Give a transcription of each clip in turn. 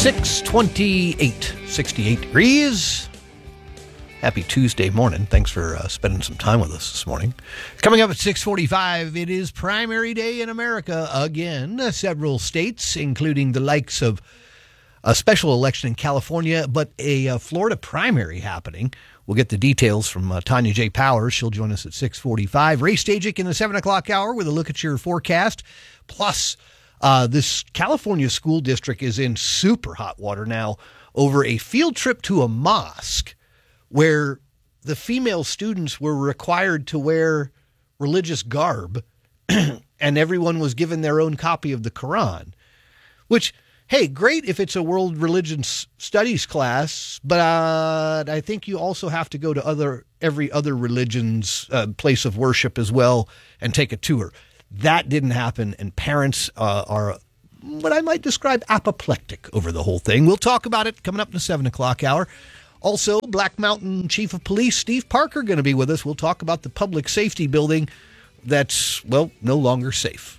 6:28, 68 degrees. Happy Tuesday morning. Thanks for spending some time with us this morning. Coming up at 6:45, it is primary day in America again. Several states, including the likes of a special election in California, but a Florida primary happening. We'll get the details from Tanya J. Powers. She'll join us at 6:45. Ray Stajic in the 7 o'clock hour with a look at your forecast. Plus, this California school district is in super hot water now over a field trip to a mosque where the female students were required to wear religious garb and everyone was given their own copy of the Quran, which, hey, great if it's a world religion studies class, but I think you also have to go to every other religion's place of worship as well and take a tour. That didn't happen, and parents are what I might describe apoplectic over the whole thing. We'll talk about it coming up in the 7 o'clock hour. Also, Black Mountain Chief of Police Steve Parker going to be with us. We'll talk about the public safety building that's, well, no longer safe.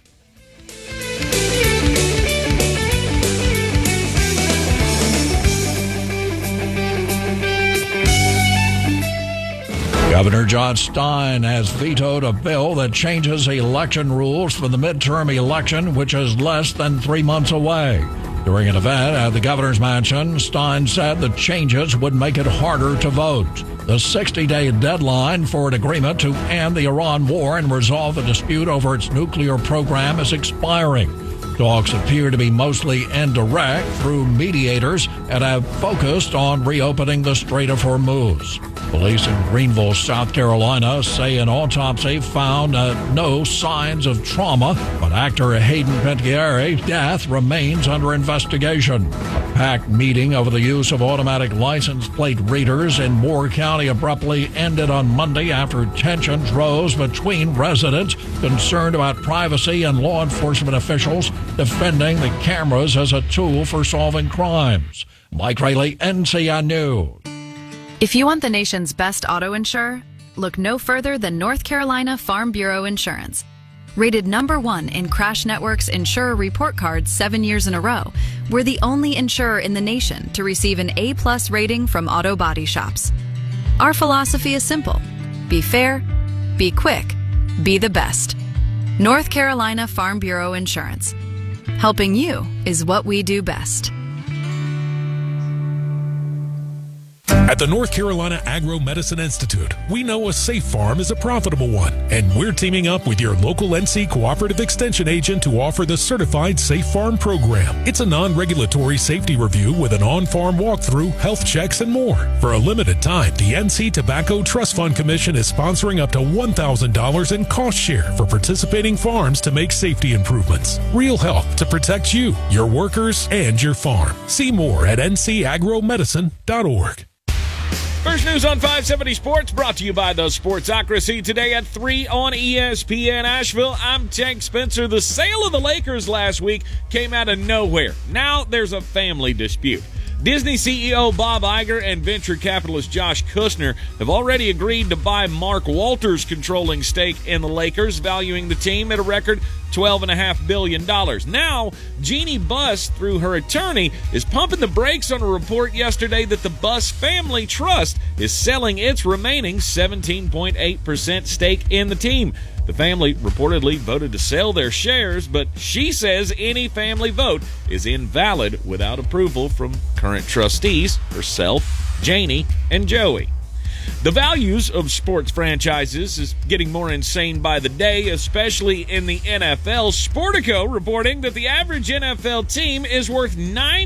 Governor John Stein has vetoed a bill that changes election rules for the midterm election, which is less than 3 months away. During an event at the governor's mansion, Stein said the changes would make it harder to vote. The 60-day deadline for an agreement to end the Iran war and resolve the dispute over its nuclear program is expiring. Talks appear to be mostly indirect through mediators and have focused on reopening the Strait of Hormuz. Police in Greenville, South Carolina, say an autopsy found no signs of trauma, but actor Hayden Panettiere's death remains under investigation. A packed meeting over the use of automatic license plate readers in Moore County abruptly ended on Monday after tensions rose between residents concerned about privacy and law enforcement officials defending the cameras as a tool for solving crimes. Mike Rayleigh, NCN News. If you want the nation's best auto insurer, look no further than North Carolina Farm Bureau Insurance. Rated #1 in Crash Network's Insurer Report Card 7 years in a row, we're the only insurer in the nation to receive an A+ rating from auto body shops. Our philosophy is simple: be fair, be quick, be the best. North Carolina Farm Bureau Insurance. Helping you is what we do best. At the North Carolina Agro-Medicine Institute, we know a safe farm is a profitable one, and we're teaming up with your local NC Cooperative Extension agent to offer the Certified Safe Farm Program. It's a non-regulatory safety review with an on-farm walkthrough, health checks, and more. For a limited time, the NC Tobacco Trust Fund Commission is sponsoring up to $1,000 in cost share for participating farms to make safety improvements. Real help to protect you, your workers, and your farm. See more at ncagromedicine.org. First news on 570 Sports, brought to you by the Sportsocracy. Today at 3 on ESPN Asheville, I'm Tank Spencer. The sale of the Lakers last week came out of nowhere. Now there's a family dispute. Disney CEO Bob Iger and venture capitalist Josh Kushner have already agreed to buy Mark Walters' controlling stake in the Lakers, valuing the team at a record $12.5 billion. Now, Jeannie Buss, through her attorney, is pumping the brakes on a report yesterday that the Buss Family Trust is selling its remaining 17.8% stake in the team. The family reportedly voted to sell their shares, but she says any family vote is invalid without approval from current trustees, herself, Janie, and Joey. The values of sports franchises is getting more insane by the day, especially in the NFL. Sportico reporting that the average NFL team is worth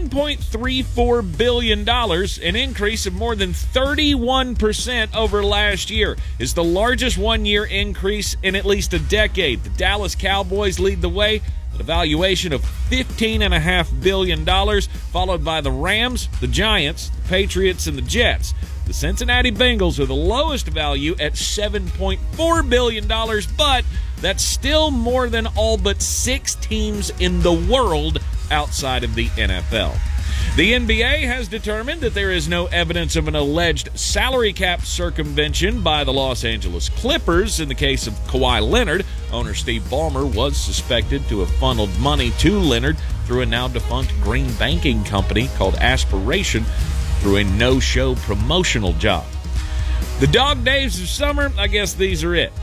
$9.34 billion, an increase of more than 31% over last year. It's the largest one-year increase in at least a decade. The Dallas Cowboys lead the way at a valuation of $15.5 billion, followed by the Rams, the Giants, the Patriots, and the Jets. The Cincinnati Bengals are the lowest value at $7.4 billion, but that's still more than all but 6 teams in the world outside of the NFL. The NBA has determined that there is no evidence of an alleged salary cap circumvention by the Los Angeles Clippers. In the case of Kawhi Leonard, owner Steve Ballmer was suspected to have funneled money to Leonard through a now-defunct green banking company called Aspiration through a no-show promotional job. The dog days of summer, I guess these are it.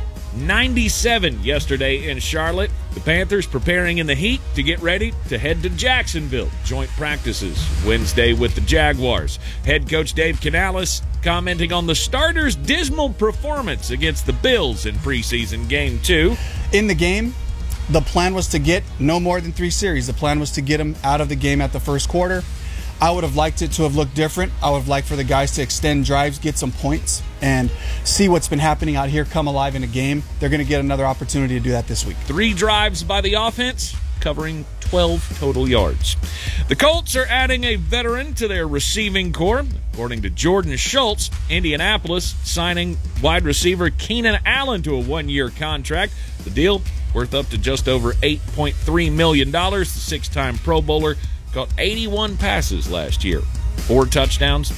97 yesterday in Charlotte. The Panthers preparing in the heat to get ready to head to Jacksonville. Joint practices Wednesday with the Jaguars. Head coach Dave Canales commenting on the starters' dismal performance against the Bills in preseason game 2. In the game, the plan was to get no more than 3 series. The plan was to get them out of the game at the first quarter. I would have liked it to have looked different. I would have liked for the guys to extend drives, get some points, and see what's been happening out here come alive in a game. They're going to get another opportunity to do that this week. 3 drives by the offense, covering 12 total yards. The Colts are adding a veteran to their receiving corps. According to Jordan Schultz, Indianapolis signing wide receiver Keenan Allen to a 1-year contract. The deal worth up to just over $8.3 million. The 6-time Pro Bowler caught 81 passes last year, 4 touchdowns,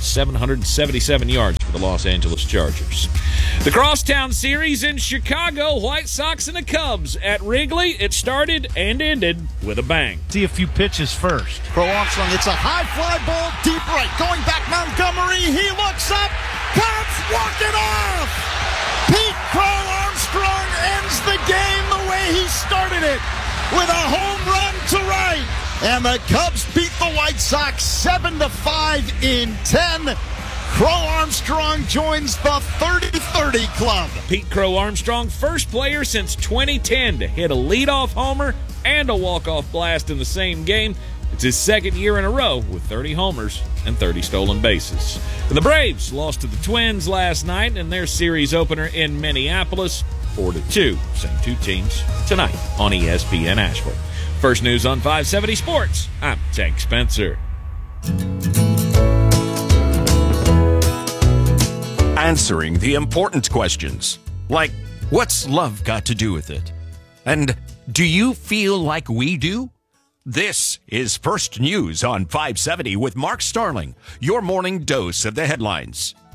777 yards for the Los Angeles Chargers. The Crosstown Series in Chicago, White Sox and the Cubs at Wrigley. It started and ended with a bang. See a few pitches first. Crow Armstrong, it's a high fly ball, deep right. Going back, Montgomery, he looks up, Cubs walk it off! Pete Crow Armstrong ends the game the way he started it, with a home run to right. And the Cubs beat the White Sox 7-5 in 10. Crow Armstrong joins the 30-30 club. Pete Crow Armstrong, first player since 2010 to hit a leadoff homer and a walk-off blast in the same game. It's his second year in a row with 30 homers and 30 stolen bases. And the Braves lost to the Twins last night in their series opener in Minneapolis, 4-2. Same 2 teams tonight on ESPN Asheville. First News on 570 Sports. I'm Tank Spencer. Answering the important questions, like what's love got to do with it? And do you feel like we do? This is First News on 570 with Mark Starling, your morning dose of the headlines.